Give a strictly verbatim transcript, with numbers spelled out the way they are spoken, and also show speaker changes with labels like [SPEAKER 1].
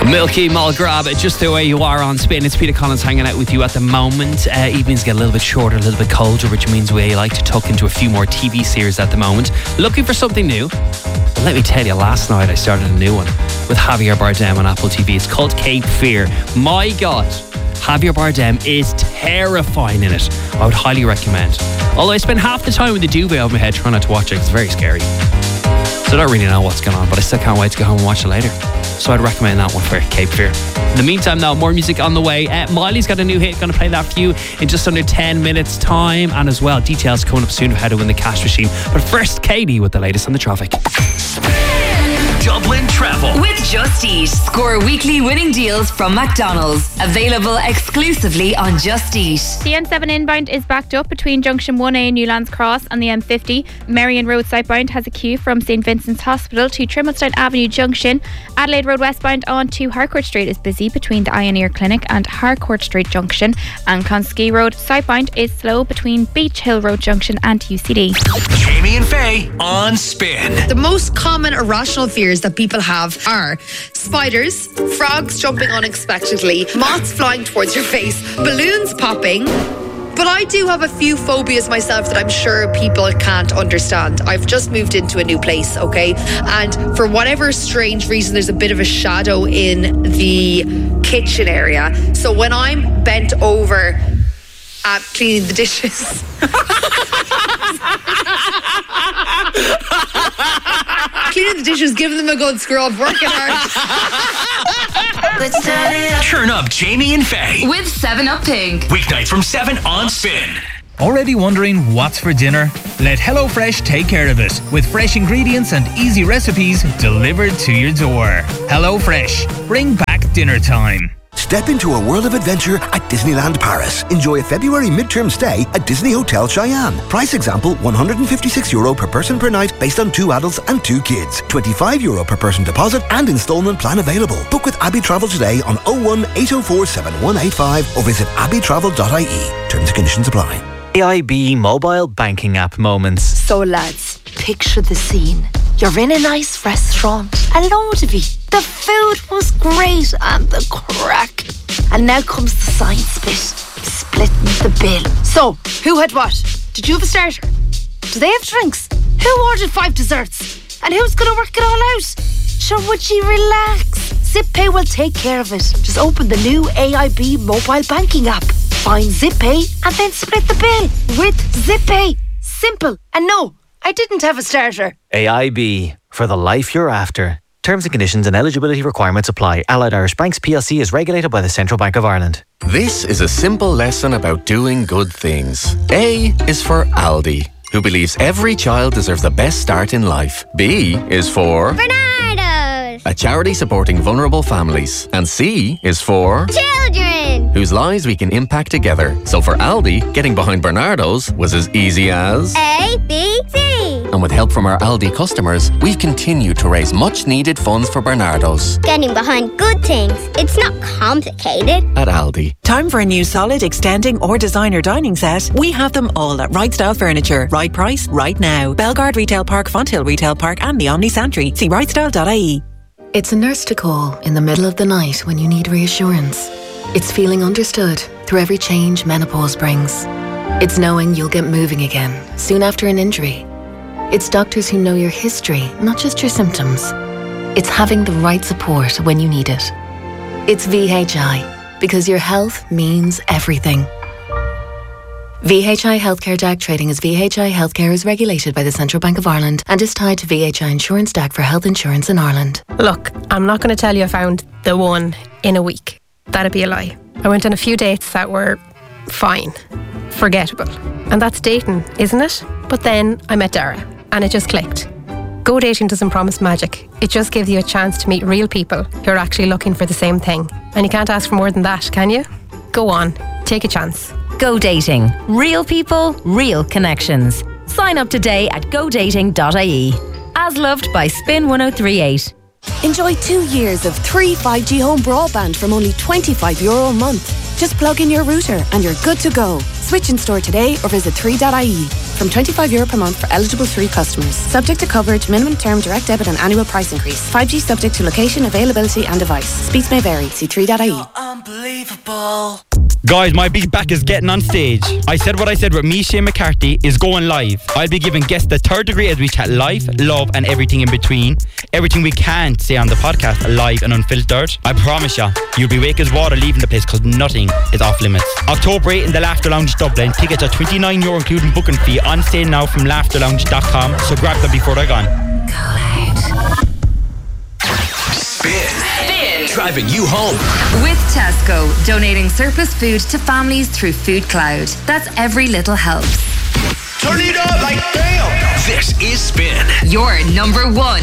[SPEAKER 1] Milky Mulgrab, just the way you are on Spin. It's Peter Collins hanging out with you at the moment. Uh, evenings get a little bit shorter, a little bit colder, which means we like to tuck into a few more T V series at the moment. Looking for something new? Well, let me tell you, last night I started a new one with Javier Bardem on Apple T V. It's called Cape Fear. My God, Javier Bardem is terrifying in it. I would highly recommend. Although I spend half the time with the duvet over my head trying not to watch it, it's very scary. So I don't really know what's going on, but I still can't wait to go home and watch it later. So I'd recommend that one for Cape Fear. In the meantime, now, more music on the way. Uh, Miley's got a new hit, going to play that for you in just under ten minutes time. And as well, details coming up soon of how to win the cash machine. But first, Katie with the latest on the traffic.
[SPEAKER 2] Dublin Travel
[SPEAKER 3] with Just Eat. Score weekly winning deals from McDonald's. Available exclusively on Just Eat.
[SPEAKER 4] The N seven inbound is backed up between Junction one A and Newlands Cross and the M fifty. Marion Road southbound has a queue from St Vincent's Hospital to Trimmelstown Avenue Junction. Adelaide Road westbound on to Harcourt Street is busy between the Eye and Ear Clinic and Harcourt Street Junction. And Clonskea Road southbound is slow between Beach Hill Road Junction and U C D.
[SPEAKER 2] Jamie and Faye on Spin.
[SPEAKER 5] The most common irrational fears that people have are spiders, frogs jumping unexpectedly, moths flying towards your face, balloons popping. But I do have a few phobias myself that I'm sure people can't understand. I've just moved into a new place, okay? And for whatever strange reason, there's a bit of a shadow in the kitchen area. So when I'm bent over at cleaning the dishes... cleaning the dishes, giving them a good scrub, working hard.
[SPEAKER 2] Turn up Jamie and Faye
[SPEAKER 3] with seven up Pink.
[SPEAKER 2] Weeknights from seven on Spin.
[SPEAKER 6] Already wondering what's for dinner? Let HelloFresh take care of it with fresh ingredients and easy recipes delivered to your door. HelloFresh, bring back dinner time.
[SPEAKER 7] Step into a world of adventure at Disneyland Paris. Enjoy a February midterm stay at Disney Hotel Cheyenne. Price example, one hundred fifty-six euro per person per night based on two adults and two kids. twenty-five euro per person deposit and instalment plan available. Book with Abbey Travel today on oh one, eight oh four, seven one eight five or visit abbey travel dot I E. Terms and conditions apply.
[SPEAKER 8] A I B mobile banking app moments.
[SPEAKER 9] So lads, picture the scene. You're in a nice restaurant, a load of you. The food was great and the crack. And now comes the science bit, splitting the bill. So, who had what? Did you have a starter? Do they have drinks? Who ordered five desserts? And who's going to work it all out? Sure, would you relax? ZipPay will take care of it. Just open the new A I B mobile banking app. Find ZipPay and then split the bill with ZipPay. Simple. And no, I didn't have a starter.
[SPEAKER 8] A I B, for the life you're after. Terms and conditions and eligibility requirements apply. Allied Irish Banks P L C is regulated by the Central Bank of Ireland.
[SPEAKER 10] This is a simple lesson about doing good things. A is for Aldi, who believes every child deserves the best start in life. B is for
[SPEAKER 11] Bernardo's,
[SPEAKER 10] a charity supporting vulnerable families. And C is for
[SPEAKER 11] children,
[SPEAKER 10] whose lives we can impact together. So for Aldi, getting behind Bernardo's was as easy as
[SPEAKER 11] A, B, C.
[SPEAKER 10] And with help from our Aldi customers, we've continued to raise much needed funds for Bernardo's.
[SPEAKER 11] Getting behind good things. It's not complicated.
[SPEAKER 10] At Aldi.
[SPEAKER 12] Time for a new solid, extending or designer dining set? We have them all at Right Style Furniture. Right price, right now. Belgard Retail Park, Fonthill Retail Park and the Omni Santry. See right style dot I E.
[SPEAKER 13] It's a nurse to call in the middle of the night when you need reassurance. It's feeling understood through every change menopause brings. It's knowing you'll get moving again soon after an injury. It's doctors who know your history, not just your symptoms. It's having the right support when you need it. It's V H I, because your health means everything. V H I Healthcare D A C trading as V H I Healthcare is regulated by the Central Bank of Ireland and is tied to V H I Insurance D A C for health insurance in Ireland.
[SPEAKER 14] Look, I'm not going to tell you I found the one in a week. That'd be a lie. I went on a few dates that were fine, forgettable. And that's dating, isn't it? But then I met Dara and it just clicked. Go dating doesn't promise magic. It just gives you a chance to meet real people who are actually looking for the same thing. And you can't ask for more than that, can you? Go on, take a chance.
[SPEAKER 15] Go dating. Real people, real connections. Sign up today at go dating dot I E. As loved by Spin one oh three eight.
[SPEAKER 16] Enjoy two years of free five G home broadband from only twenty-five euro a month. Just plug in your router and you're good to go. Switch in store today or visit three dot I E. from twenty-five euro per month for eligible three customers. Subject to coverage, minimum term, direct debit and annual price increase. five G subject to location, availability and device. Speeds may vary. See three dot I E.
[SPEAKER 17] Unbelievable. Guys, my big back is getting on stage. I said what I said with me, Shane McCarthy, is going live. I'll be giving guests the third degree as we chat life, love and everything in between. Everything we can't say on the podcast, live and unfiltered. I promise you, you'll be wake as water leaving the place because nothing is off limits. October eighth in the Laughter Lounge Dublin. Tickets are twenty-nine euro including booking fee, on sale now from laughter lounge dot com. So grab them before they're gone.
[SPEAKER 2] Spin. Spin. Driving you home.
[SPEAKER 3] With Tesco, donating surplus food to families through Food Cloud. That's every little helps.
[SPEAKER 2] Turn it up like damn. This is Spin.
[SPEAKER 3] Your number one